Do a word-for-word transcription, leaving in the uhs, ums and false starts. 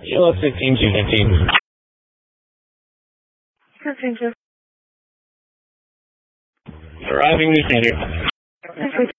Kilo fifteen two fifteen. fifteen two. Arriving New Standard.